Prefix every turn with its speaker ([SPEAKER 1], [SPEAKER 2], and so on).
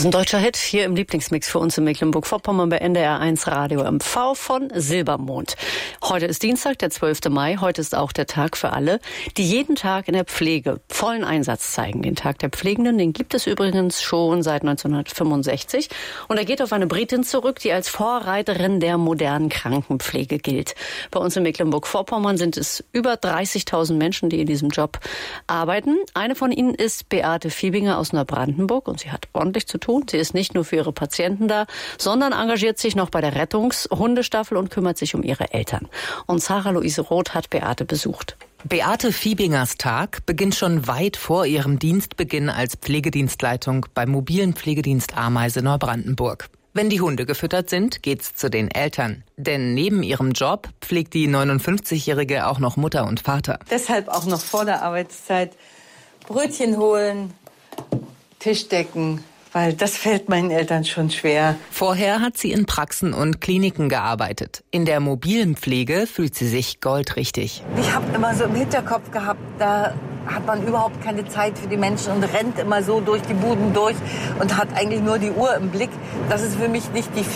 [SPEAKER 1] Das ist ein deutscher Hit hier im Lieblingsmix für uns in Mecklenburg-Vorpommern bei NDR1 Radio MV von Silbermond. Heute ist Dienstag, der 12. Mai. Heute ist auch der Tag für alle, die jeden Tag in der Pflege vollen Einsatz zeigen. Den Tag der Pflegenden, den gibt es übrigens schon seit 1965. Und er geht auf eine Britin zurück, die als Vorreiterin der modernen Krankenpflege gilt. Bei uns in Mecklenburg-Vorpommern sind es über 30.000 Menschen, die in diesem Job arbeiten. Eine von ihnen ist Beate Fiebinger aus Neubrandenburg und sie hat ordentlich zu tun. Sie ist nicht nur für ihre Patienten da, sondern engagiert sich noch bei der Rettungshundestaffel und kümmert sich um ihre Eltern. Und Sarah Luise Roth hat Beate besucht.
[SPEAKER 2] Beate Fiebingers Tag beginnt schon weit vor ihrem Dienstbeginn als Pflegedienstleitung beim mobilen Pflegedienst Ameise Neubrandenburg. Wenn die Hunde gefüttert sind, geht's zu den Eltern. Denn neben ihrem Job pflegt die 59-Jährige auch noch Mutter und Vater.
[SPEAKER 3] Deshalb auch noch vor der Arbeitszeit Brötchen holen, Tisch decken, weil das fällt meinen Eltern schon schwer.
[SPEAKER 2] Vorher hat sie in Praxen und Kliniken gearbeitet. In der mobilen Pflege fühlt sie sich goldrichtig.
[SPEAKER 3] Ich habe immer so im Hinterkopf gehabt, da hat man überhaupt keine Zeit für die Menschen und rennt immer so durch die Buden durch und hat eigentlich nur die Uhr im Blick. Das ist für mich nicht die